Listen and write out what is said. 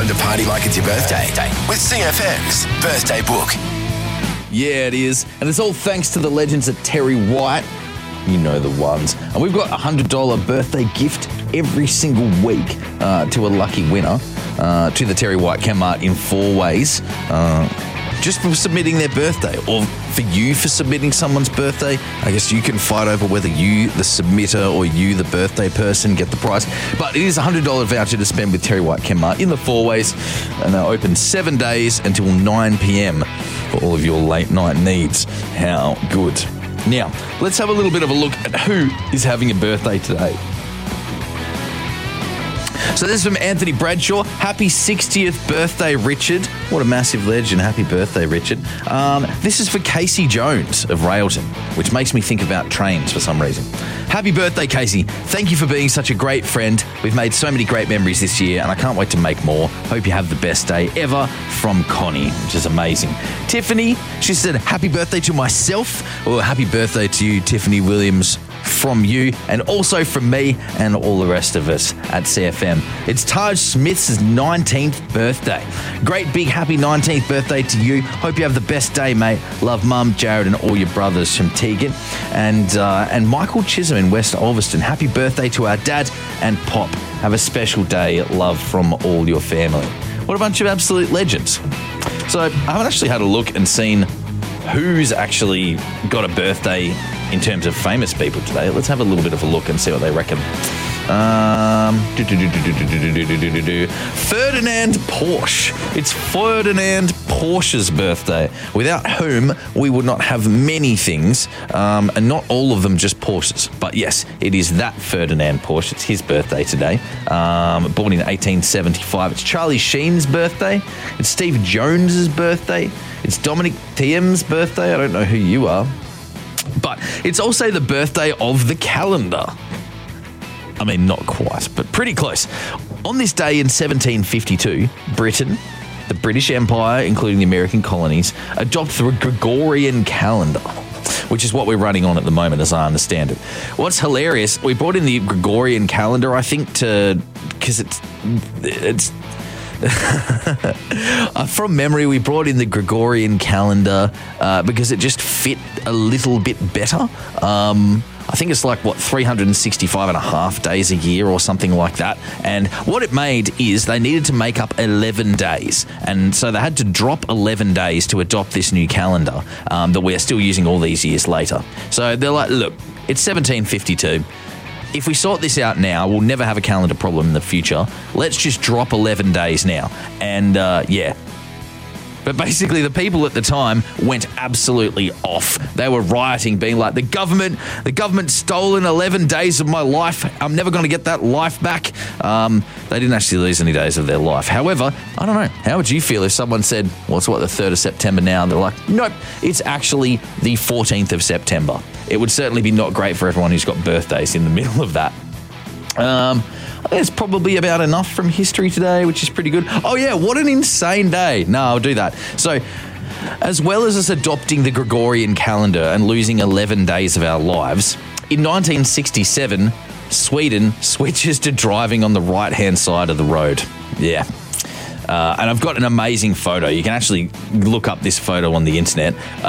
to party like it's your birthday with CFM's Birthday Book. Yeah, it is. And it's all thanks to the legends at Terry White. You know the ones. And we've got a $100 birthday gift every single week to a lucky winner to the Terry White Chemmart in 4 ways. Just for submitting their birthday, or for you for submitting someone's birthday. I guess you can fight over whether you, the submitter, or you, the birthday person, get the prize. But it is a $100 voucher to spend with Terry White Chemmart in the 4 ways, and they're open 7 days until 9 p.m. for all of your late night needs. How good. Now, let's have a little bit of a look at who is having a birthday today. So this is from Anthony Bradshaw. Happy 60th birthday, Richard. What a massive legend. Happy birthday, Richard. This is for Casey Jones of Railton, which makes me think about trains for some reason. Happy birthday, Casey. Thank you for being such a great friend. We've made so many great memories this year, and I can't wait to make more. Hope you have the best day ever, from Connie, which is amazing. Tiffany, she said, happy birthday to myself. Or happy birthday to you, Tiffany Williams, from you, and also from me and all the rest of us at CFM. It's Taj Smith's 19th birthday. Great big happy 19th birthday to you. Hope you have the best day, mate. Love Mum, Jared, and all your brothers from Tegan. And Michael Chisholm in West Ulverston. Happy birthday to our dad and Pop. Have a special day. Love from all your family. What a bunch of absolute legends. So I haven't actually had a look and seen who's actually got a birthday in terms of famous people today. Let's have a little bit of a look and see what they reckon. Ferdinand Porsche. It's Ferdinand Porsche's birthday, without whom we would not have many things, and not all of them just Porsches. But yes, it is that Ferdinand Porsche. It's his birthday today. Born in 1875. It's Charlie Sheen's birthday. It's Steve Jones's birthday. It's Dominic Thiem's birthday. I don't know who you are. But it's also the birthday of the calendar. I mean, not quite, but pretty close. On this day in 1752, Britain, the British Empire, including the American colonies, adopted the Gregorian calendar, which is what we're running on at the moment, as I understand it. What's hilarious, we brought in the Gregorian calendar, I think, because it's from memory, we brought in the Gregorian calendar because it just fit a little bit better. I think it's like, 365 and a half days a year or something like that. And what it made is they needed to make up 11 days. And so they had to drop 11 days to adopt this new calendar that we're still using all these years later. So they're like, look, it's 1752. If we sort this out now, we'll never have a calendar problem in the future. Let's just drop 11 days now. And yeah. But basically, the people at the time went absolutely off. They were rioting, being like, the government stolen 11 days of my life. I'm never going to get that life back. They didn't actually lose any days of their life. However, I don't know. How would you feel if someone said, well, it's the 3rd of September now? And they're like, nope, it's actually the 14th of September. It would certainly be not great for everyone who's got birthdays in the middle of that. I think it's probably about enough from history today, which is pretty good. Oh yeah, what an insane day. No, I'll do that. So, as well as us adopting the Gregorian calendar and losing 11 days of our lives, in 1967, Sweden switches to driving on the right-hand side of the road. Yeah. And I've got an amazing photo. You can actually look up this photo on the internet.